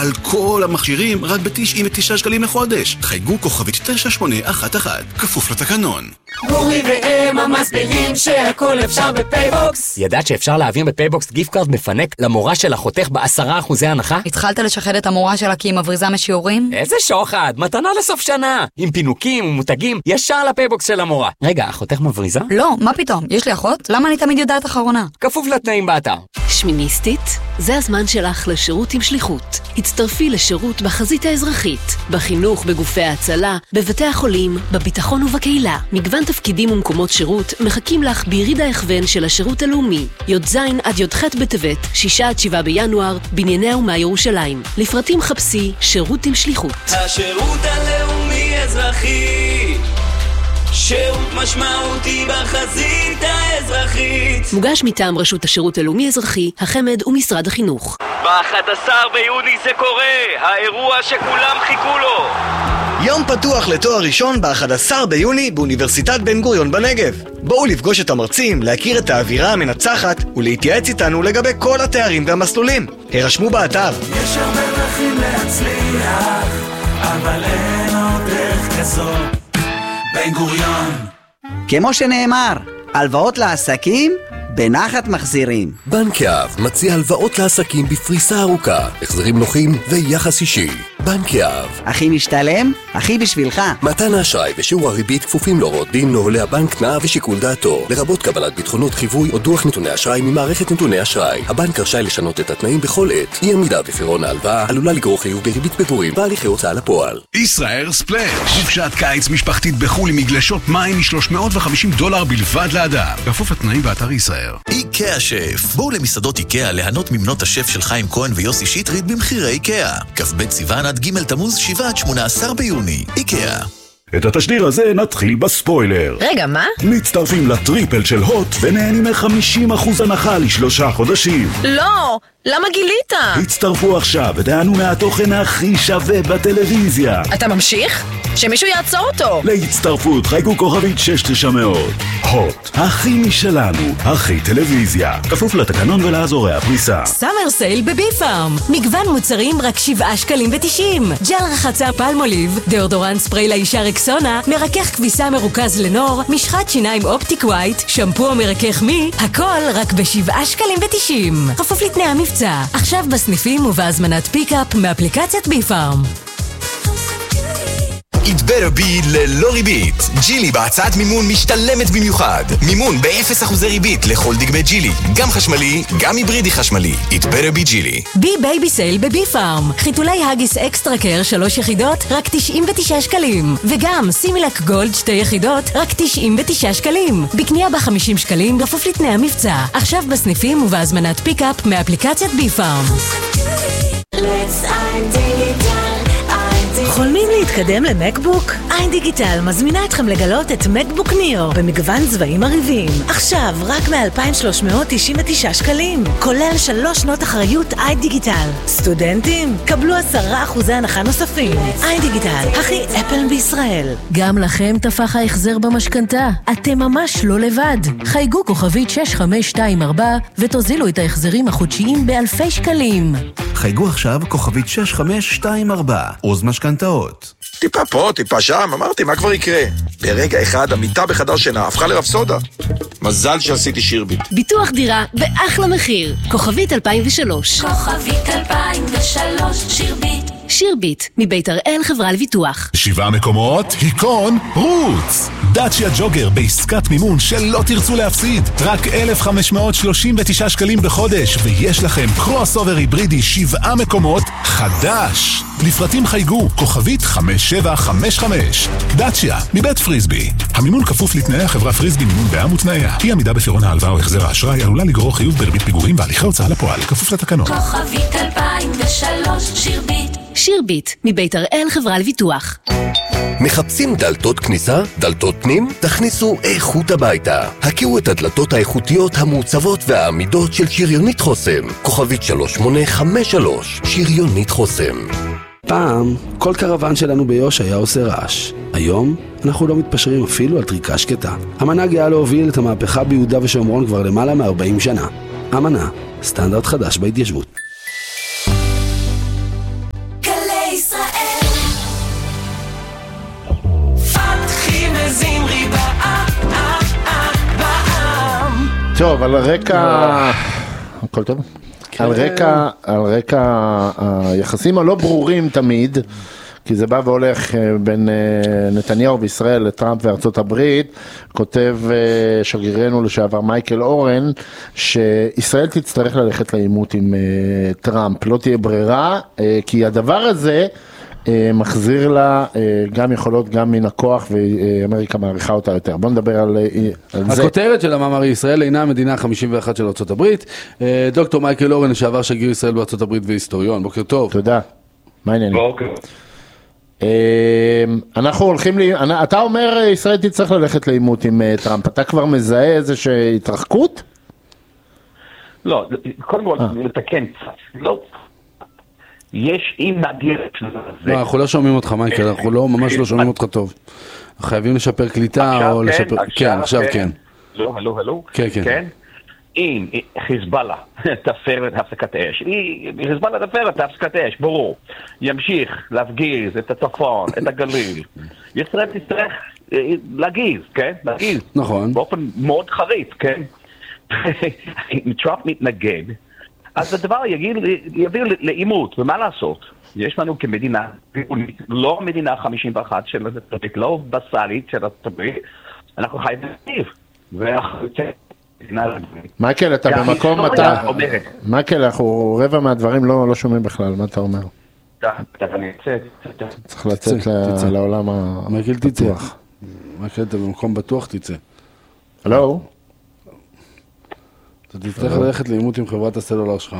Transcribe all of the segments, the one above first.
על כל המכשירים רק ב-99 שקלים לחודש. חייגו כוכבית 9811, כפוף לתקנון. אורי ואמה מסבירים שהכל אפשר בפייבוקס. ידעת שאפשר להעביר בפייבוקס גיפט קארד מפנק למורה של החותך ב10% הנחה? התחלת לשחד את המורה שלה כי היא מבריזה משיעורים? איזה שוחד, מתנה לסוף שנה. עם פינוקים ומותגים ישר לפייבוקס של המורה. רגע, החותך מבריזה? לא, מה פתאום? יש לי אחות? למה אני תמיד יודעת אחרונה? כפוף לתנאים באתר. שמיניסטית, זה הזמן שלך לשירות עם שליחות. הצטרפי לשירות בחזית האזרחית, בחינוך, בגופי ההצלה, בבתי החולים, בביטחון ובקהילה. מגוון תפקידים ומקומות שירות מחכים לך ביריד ההכוון של השירות הלאומי. י"ז עד י"ח בטבת, 6 עד 7 בינואר, בנייני האומה ירושלים. לפרטים חפשי שירות עם שליחות. השירות הלאומי אזרחי, שירות משמעותי בחזית האזרחית. מוגש מטעם רשות השירות הלאומי אזרחי, החמד ומשרד החינוך. ב-11 ביוני זה קורה, האירוע שכולם חיכו לו. יום פתוח לתואר ראשון ב-11 ביוני באוניברסיטת בן גוריון בנגב. בואו לפגוש את המרצים, להכיר את האווירה המנצחת ולהתייעץ איתנו לגבי כל התארים והמסלולים. הרשמו באתר. יש הרבה דרכים להצליח, אבל אין עוד דרך כזאת. בן גוריון. כמו שנאמר, הלוואות לעסקים בנחת מחזירים. בנק יהב מציע הלוואות לעסקים בפריסה ארוכה, החזרים נוחים ויחס אישי. בנק יהב. הכי משתלם, הכי בשבילך. מתן האשראי ושיעור הריבית כפופים להוראות דין נוהלי הבנק, תנאיו ושיקול דעתו, לרבות קבלת ביטחונות חיווי או דוח נתוני אשראי ממערכת נתוני אשראי. הבנק רשאי לשנות את התנאים בכל עת. אי עמידה בפירעון ההלוואה עלולה לגרור חיוב בריבית פיגורים והליכי הוצאה לפועל. ישראל ספלאש, חופשת קיץ משפחתית בחו"ל עם מגלשות מים $350 בלבד לאדם. בכפוף לתנאים באתר ישראל. איקאה שף. בואו למסעדות איקאה ליהנות ממנות השף של חיים כהן ויוסי שטרית במחירי איקאה. כ"ב סיוון עד ג' תמוז 7 עד 18 ביוני. איקאה. את התשדיר הזה נתחיל בספוילר. רגע, מה? מצטרפים לטריפל של הוט ונהנים מ-50% הנחה ל3 חודשים. לא! למה גילית? הצטרפו עכשיו ותענו מהתוכן הכי שווה בטלוויזיה. אתה ממשיך? שמישהו יעצור אותו. להצטרפות חייגו כוכבית 6900. הוט, הכי משלנו, הכי טלוויזיה. כפוף לתקנון ולאזורי הפריסה. סאמר סייל בבי פארם. מגוון מוצרים רק 7.90 שקלים. ג'ל רחצה פלמוליב, דאודורנט ספרי לאישה רקסונה, מרכך כביסה מרוכז לנור, משחת שיניים אופטיק ווייט, שמפו מרכך מי, הכל רק ב7.90 שקלים. כפוף לתנאי המבצע. עכשיו בסניפים ובהזמנת פיקאפ מאפליקציית בי פארם. It better be ללא ריבית. ג'ילי בהצעת מימון משתלמת במיוחד. מימון ב0% ריבית לכל דגמי ג'ילי, גם חשמלי, גם היברידי חשמלי. It better be ג'ילי. בי בייבי סייל בבי פארם. חיתולי הגיס אקסטרה קר 3 יחידות רק 99 שקלים. וגם סימילק גולד 2 יחידות רק 99 שקלים. בקנייה ב50 שקלים בכפוף לתנאי המבצע. עכשיו בסניפים ובהזמנת פיקאפ מאפליקציית בי פארם. חולמים להתקדם למקבוק? איין דיגיטל מזמינה אתכם לגלות את מקבוק ניאו במגוון צבעים עריבים. עכשיו רק מ-2,399 שקלים, כולל 3 שנות אחריות איין דיגיטל. סטודנטים, קבלו 10% הנחה נוספים. איין דיגיטל, הכי אפל בישראל. גם לכם תפח ההחזר במשכנתה. אתם ממש לא לבד. חייגו כוכבית 6524 ותוזילו את ההחזרים החודשיים באלפי שקלים. חייגו עכשיו כוכבית 6524, עוז משכנתאות. טיפה פה, טיפה שם, אמרתי, מה כבר יקרה? ברגע אחד המיטה בחדר שינה הפכה לרפסודה. מזל שעשיתי שירביט. ביטוח דירה באחלה מחיר. כוכבית 2003. כוכבית 2003, שירביט. שירביט, מבית הראל חברה לביטוח. 7 מקומות, היכון, רוץ. דאצ'יה ג'וגר בעסקת מימון שלא תרצו להפסיד. רק 1,539 שקלים בחודש, ויש לכם קרוס אובר היברידי 7 מקומות, חדש. לפרטים חייגו, כוכבית 5755. דאצ'יה, מבית פריסבי. המימון כפוף לתנאי החברה פריסבי מימון בע"מ ותנאיה. אי עמידה בפירעון ההלוואה או החזר האשראי עלולה לגרור חיוב בריבית פיגורים והליכי הוצאה לפועל, כפוף לתקנון. כוכבית 2003, שירביט. שירביט, מבית הראל חברה לביטוח. מחפשים דלתות כניסה? דלתות פנים? תכניסו איכות הביתה. הכירו את הדלתות האיכותיות המעוצבות והעמידות של שריונית חוסם. כוכבית 3853, שריונית חוסם. פעם, כל קרוון שלנו ביוש היה עושה רעש. היום, אנחנו לא מתפשרים אפילו על טריקה שקטה. המנה גאה להוביל את המהפכה ביהודה ושומרון כבר למעלה מ40 שנה. המנה, סטנדרט חדש בהתיישבות. טוב, על רקע... הכל טוב? על רקע היחסים הלא ברורים תמיד, כי זה בא והולך בין נתניהו וישראל לטראמפ וארצות הברית, כותב שגרירנו לשעבר מייקל אורן, שישראל תצטרך ללכת לעימות עם טראמפ, לא תהיה ברירה, כי הדבר הזה מחזיר לה גם יכולות, גם מן הכוח, ואמריקה מעריכה אותה יותר. בוא נדבר על זה. הכותרת של המאמר, ישראל אינה המדינה 51 של ארצות הברית. דוקטור מייקל אורן, לשעבר שגריר ישראל בארצות הברית והיסטוריון. בוקר טוב. תודה. מה העניינים? בוקר. אנחנו הולכים אתה אומר ישראל תצטרך ללכת לעימות עם טראמפ, אתה כבר מזהה איזושהי התרחקות? לא, קודם כל לתקן קצת, לא, יש אם נגיד לא, אנחנו לא שומעים אותך מייקל, אנחנו לא, ממש לא שומעים אותך טוב, חייבים לשפר קליטה או לשפר, כן, עכשיו כן. הלו, כן. אם חיזבאללה תפר את הפסקת אש, חיזבאללה תפר את הפסקת אש, ברור, ימשיך להפגיז את הצפון, את הגליל, ישראל תצטרך להגיז, כן? להגיז. נכון. באופן מאוד חריף, כן? אם טראמפ מתנגד, אז הדבר יביא לעימות, ומה לעשות? יש לנו כמדינה, לא מדינה 51 של ארצות הברית, לא בסלית של ארצות הברית, אנחנו חייבים מייקל, אתה במקום, מייקל, אנחנו רבע מהדברים לא שומעים בכלל, מה אתה אומר? צריך לצאת לעולם מייקל תצא. מייקל, אתה במקום בטוח תצא. הלו? אתה תצטרך ללכת לעימות עם חברת הסלולר שלך.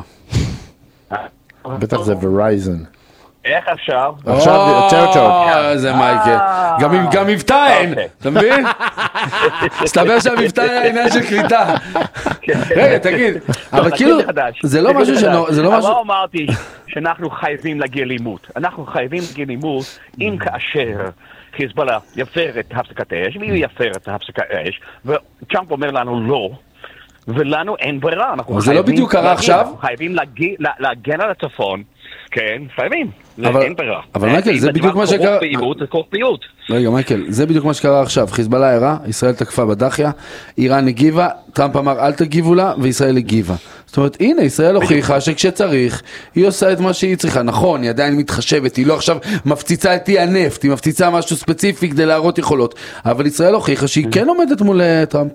בטח זה ורייזן. איך עכשיו? עכשיו, צ'או. זה מייקל. גם מבטא אין, אתה מבין? סתבר שהמבטא היה עניין של קליטה. רגע, תגיד, אבל כאילו, זה לא משהו לא אמרתי שאנחנו חייבים להגיע לעימות. אנחנו חייבים להגיע לעימות אם כאשר חיזבאללה יפר את הפסקת האש, והוא יפר את הפסקת האש, וטראמפ אומר לנו לא, ולנו אין ברירה. זה לא בדיוק קרה עכשיו? חייבים להגן על הצפון. כן, חייבים, אין ברירה. אבל מייקל, זה בדיוק מה שקרה... זה כוחפיות. רגע, מייקל, זה בדיוק מה שקרה עכשיו. חיזבאללה הראה, ישראל תקפה בדחיה, איראן הגיבה, טראמפ אמר אל תגיבו לה, וישראל הגיבה. זאת אומרת, הנה, ישראל הוכיחה שכשצריך, היא עושה את מה שהיא צריכה. נכון, היא עדיין מתחשבת, היא לא עכשיו מפציצה את אי הנפט, היא מפציצה משהו ספציפי כדי להראות יכולות. אבל ישראל הוכיחה שהיא כן עומדת מול טראמפ.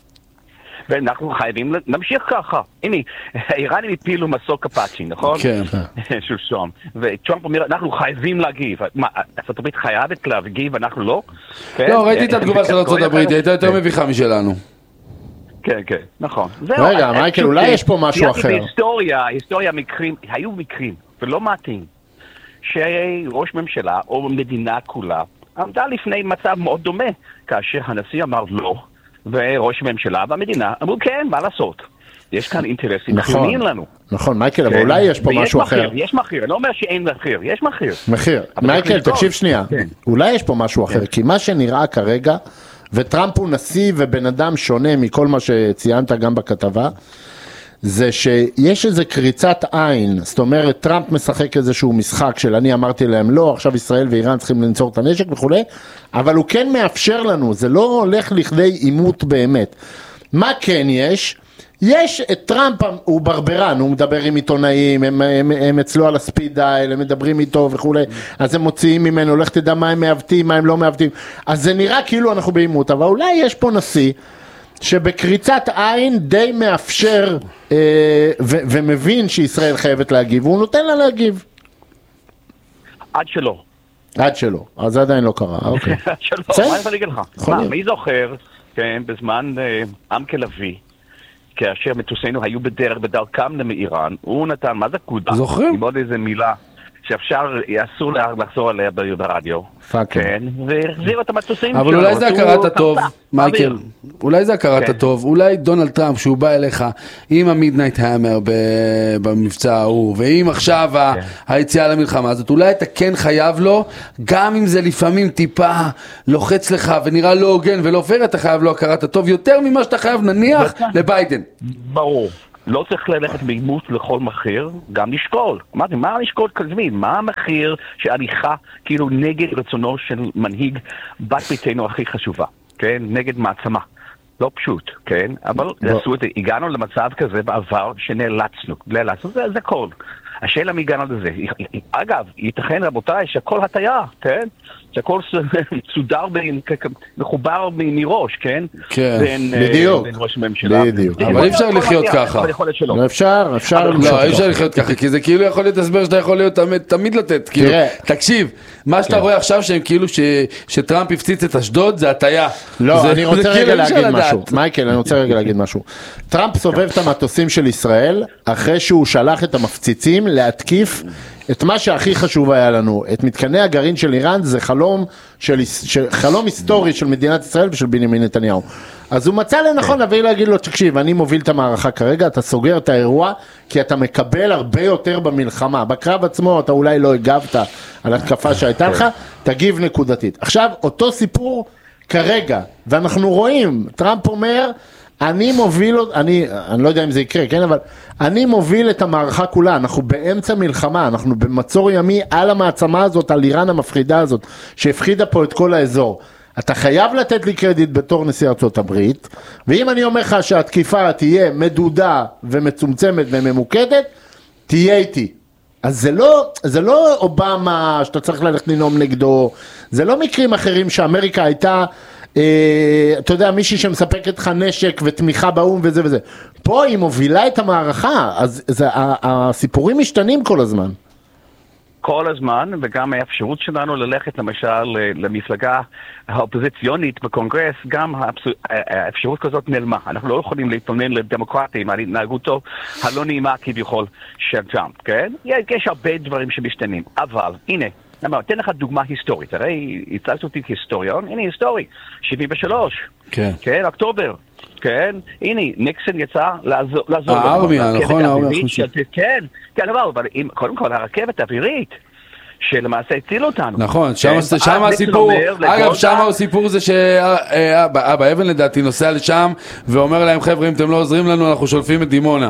ואנחנו חייבים להמשיך ככה. הנה, האיראנים הפילו מסוק אפאצ'י, נכון? כן. שלשום. וטראמפ אומר, אנחנו חייבים להגיב. מה, ארצות הברית חייבת להגיב, אנחנו לא? לא, ראיתי את התגובה של ארצות הברית, היא הייתה יותר מביכה משלנו. כן, נכון. רגע, מייקל, אולי יש פה משהו אחר. היסטוריה מקרים, היו מקרים, ולא מעטים, שראש ממשלה או מדינה כולה עמדה לפני מצב מאוד דומה, כאשר הנשיא אמר לא, וראש הממשלה והמדינה אמרו כן, מה לעשות? יש כאן אינטרסים חיוניים לנו. נכון, מייקל, אבל אולי יש פה משהו אחר. יש מחיר, אני לא אומר שאין מחיר, יש מחיר. מחיר. מייקל, תקשיב שנייה. אולי יש פה משהו אחר, כי מה שנראה כרגע, וטראמפ הוא נשיא ובן אדם שונה מכל מה שציינת גם בכתבה, זה שיש איזה קריצת עין, זאת אומרת, טראמפ משחק איזשהו משחק של אני אמרתי להם לא, עכשיו ישראל ואיראן צריכים לנצור את הנשק וכו', אבל הוא כן מאפשר לנו, זה לא הולך לכדי עימות באמת. מה כן יש? יש את טראמפ, הוא ברברן, הוא מדבר עם עיתונאים, הם אצלו על הספיד דייל, הם מדברים איתו וכו', אז הם מוציאים ממנו, לך תדע מה הם מעוותים, מה הם לא מעוותים, אז זה נראה כאילו אנחנו בעימות, אבל אולי יש פה נשיא, שבקריצת עין די מאפשר ומבין שישראל חייבת להגיב, והוא נותן לה להגיב. עד שלא, אז זה עדיין לא קרה, אוקיי. עד שלא, מה אני אגיד לך? מי זוכר, כן, בזמן עמקה לביא, כאשר מטוסינו היו בדרכם מאיראן, הוא נתן, מה זה קודה? זוכרים? עם עוד איזה מילה. שאפשר, אסור לחזור עליה ברדיו. כן, והחזיר את המטוסים שלו. אבל אולי זה הכרת הטוב, מייקל, אולי זה הכרת הטוב, אולי דונלד טראמפ, שהוא בא אליך עם המידנייט המר במבצע ההוא, ועם עכשיו היציאה למלחמה הזאת, אולי אתה כן חייב לו, גם אם זה לפעמים טיפה לוחץ לך, ונראה לא הוגן ולא פייר, אתה חייב לו הכרת הטוב, יותר ממה שאתה חייב נניח לביידן. ברור. לא צריך ללכת בעימות לכל מחיר, גם לשקול. אמרתי, מה לשקול כזמין? מה המחיר שהליכה כאילו נגד רצונו של מנהיג בת ביתנו הכי חשובה, כן? נגד מעצמה. לא פשוט, כן? אבל הגענו למצב כזה בעבר שנאלצנו, זה כל. השאלה מי הגענו לזה. אגב, ייתכן רבותיי שהכל הטיה, כן? שהכל סודר מחובר מראש, כן? כן, בדיוק. בין ראש הממשלה. אבל אי אפשר לחיות ככה. לא אפשר לחיות ככה, כי זה כאילו יכול להיות הסבר שאתה יכול להיות תמיד לתת. תקשיב, מה שאתה רואה עכשיו שהם כאילו שטראמפ הפציץ את אשדוד זה הטיה. לא, אני רוצה רגע להגיד משהו. מייקל, אני רוצה רגע להגיד משהו. טראמפ סובב את המטוסים של ישראל אחרי שהוא שלח את המפציצים להתקיף את מה שהכי חשוב היה לנו, את מתקני הגרעין של איראן, זה חלום היסטורי של מדינת ישראל ושל בנימין נתניהו. אז הוא מצא לנכון להביא להגיד לו, תקשיב, אני מוביל את המערכה כרגע, אתה סוגר את האירוע, כי אתה מקבל הרבה יותר במלחמה. בקרב עצמו אתה אולי לא הגבת על התקפה שהייתה לך, תגיב נקודתית. עכשיו, אותו סיפור כרגע, ואנחנו רואים, טראמפ אומר, אני מוביל, אני לא יודע אם זה יקרה, כן, אבל אני מוביל את המערכה כולה, אנחנו באמצע מלחמה, אנחנו במצור ימי על המעצמה הזאת, על איראן המפחידה הזאת, שהפחידה פה את כל האזור. אתה חייב לתת לי קרדיט בתור נשיא ארצות הברית, ואם אני אומר לך שהתקיפה תהיה מדודה ומצומצמת וממוקדת, תהיה איתי. אז זה לא אובמה שאתה צריך ללכת לנאום נגדו, זה לא מקרים אחרים שאמריקה הייתה, אתה יודע, מישהי שמספקת לך נשק ותמיכה באום וזה וזה. פה היא מובילה את המערכה, אז הסיפורים משתנים כל הזמן. כל הזמן, וגם האפשרות שלנו ללכת למשל למפלגה האופוזיציונית בקונגרס, גם האפשרות כזאת נעלמה. אנחנו לא יכולים להתלונן לדמוקרטים על התנהגותו הלא נעימה כביכול של טראמפ, כן? יש הרבה דברים שמשתנים, אבל הנה, תן לך דוגמה היסטורית, הרי הצלת אותי כהיסטוריון, הנה היסטורי, 73, כן, אוקטובר, כן, הנה, ניקסון יצא לעזור. הארמיה, נכון, הארמיה. כן, אבל קודם כל הרכבת האווירית, שלמעשה הציל אותנו. נכון, שם הסיפור, אגב, שם הסיפור זה שאבא אבן לדעתי נוסע לשם, ואומר להם, חבר'ה, אם אתם לא עוזרים לנו, אנחנו שולפים את דימונה.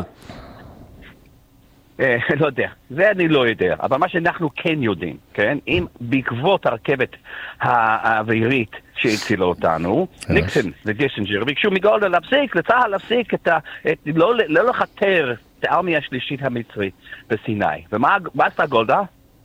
לא יודע, זה אני לא יודע, אבל מה שאנחנו כן יודעים, כן, אם בעקבות הרכבת האווירית שהצילה אותנו, ניקסון וגיסינג'ר ביקשו מגולדה להפסיק, לצה"ל להפסיק לא לחתר את הארמיה השלישית המצרית בסיני. ומה עשתה גולדה?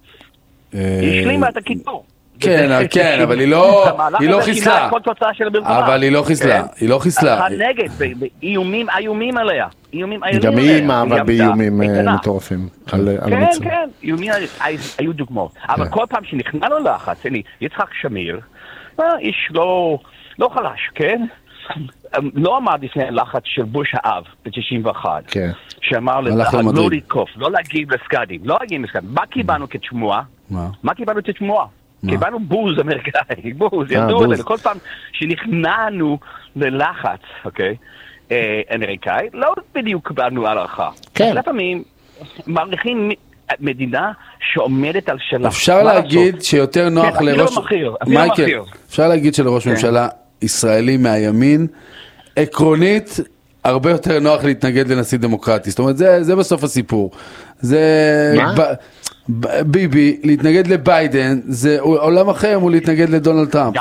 היא השלימה את הכיתור. כן, אבל היא לא חיסלה. אבל היא לא חיסלה. נגד, איומים עליה. גם היא מעמד באיומים מטורפים. כן, איומים היו דוגמאות. אבל כל פעם שנכנענו לחץ, יצחק שמיר, איש לא חלש, כן? לא עמד לפני הלחץ של בוש האב ב-91, שאמר לא לתקוף, לא להגיב לסקאדים, מה קיבלנו כתשמוע? קיבלנו בוז אמריקאי, בוז, ידעו עלינו, כל פעם שנכנענו ללחץ, אוקיי, אמריקאי, לא בדיוק קיבלנו הערכה. לפעמים מעריכים מדינה שעומדת על שלה. אפשר להגיד שיותר נוח לראש... מייקל, אפשר להגיד שלראש ממשלה ישראלי מהימין, עקרונית, הרבה יותר נוח להתנגד לנשיא דמוקרטי. זאת אומרת, זה בסוף הסיפור. זה... ביבי, להתנגד לביידן, זה עולם אחר מול להתנגד לדונלד טראמפ.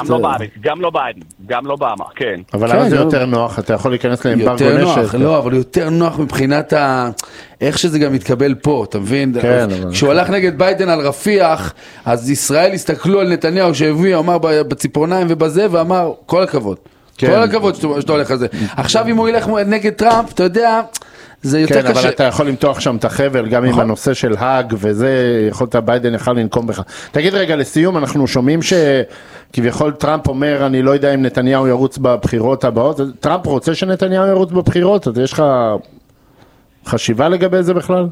גם לא באמה, כן. אבל למה זה יותר נוח? אתה יכול להיכנס לאמברגו נשק. לא, אבל יותר נוח מבחינת איך שזה גם מתקבל פה, אתה מבין? כשהוא הלך נגד ביידן על רפיח, אז ישראל הסתכלו על נתניהו שהביא, אמר בציפורניים ובזה, ואמר, כל הכבוד. כל הכבוד שאתה הולך על זה. עכשיו אם הוא ילך נגד טראמפ, אתה יודע... כן, אבל אתה יכול למתוח שם את החבל, גם עם הנושא של האג, וזה, יכולת ביידן יכול לנקום בך. תגיד רגע, לסיום, אנחנו שומעים שכביכול טראמפ אומר, אני לא יודע אם נתניהו ירוץ בבחירות הבאות, טראמפ רוצה שנתניהו ירוץ בבחירות, אז יש לך חשיבה לגבי זה בכלל?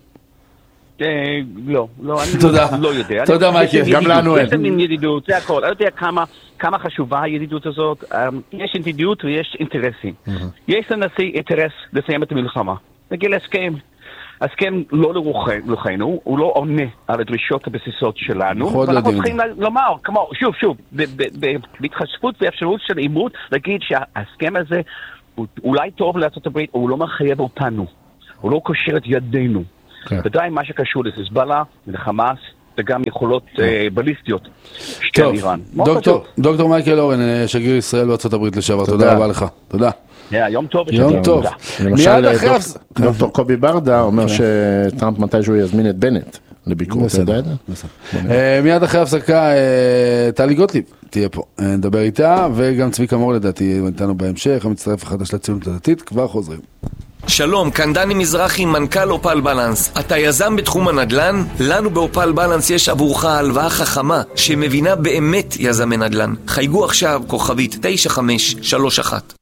לא, אני לא יודע. תודה, מייקל. גם לנו אין. יש מין ידידות, זה הכל. אני יודע כמה חשובה הידידות הזאת. יש ידידות ויש אינטרסים. יש לנשיא אינטרס לסיים את המלחמה. נגיע להסכם. הסכם לא לרוחנו, הוא לא עונה על הדרישות הבסיסות שלנו. ואנחנו צריכים לומר, כמו, שוב, בהתחשבות ואפשרות של עימות, להגיד שההסכם הזה אולי טוב לארצות הברית, הוא לא מחייב אותנו. הוא לא קושר את ידינו. ודאי מה שקשור לחיזבאללה, לחמאס, וגם יכולות בליסטיות שתי איראן. דוקטור מייקל אורן, שגריר ישראל בארצות הברית לשעבר, תודה רבה לך. תודה. יום טוב. יום טוב. למשל, דוקטור קובי ברדה אומר שטראמפ מתישהו יזמין את בנט לביקור. מיד אחרי הפסקה טלי גוטליב תהיה פה, נדבר איתה, וגם צביקה מור לדעתי איתנו בהמשך, המצטרף החדש לציונות הדתית, כבר חוזרים. שלום, כאן דני מזרחי, מנכ"ל אופל בלנס. אתה יזם בתחום הנדל"ן? לנו באופל בלנס יש עבורך הלוואה חכמה שמבינה באמת יזמי נדל"ן. חייגו עכשיו כוכבית 9531.